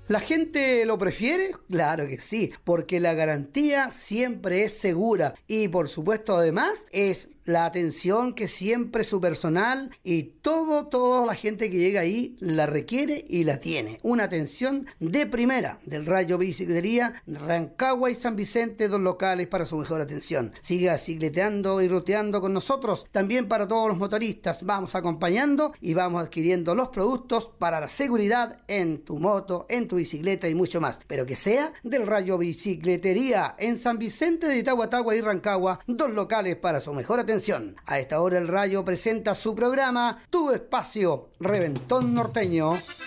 ¿La gente lo prefiere? Claro que sí, porque la garantía siempre es segura y por supuesto además es la atención que siempre su personal y toda la gente que llega ahí la requiere y la tiene. Una atención de primera del Rayo Bicicletería Rancagua y San Vicente, dos locales para su mejor atención. Siga cicleteando y ruteando con nosotros, también para todos los motoristas. Vamos acompañando y vamos adquiriendo los productos para la seguridad en tu moto, en tu bicicleta y mucho más. Pero que sea del Rayo Bicicletería en San Vicente de Itahuatagua y Rancagua, dos locales para su mejor atención. A esta hora el Rayo presenta su programa Tu Espacio, Reventón Norteño.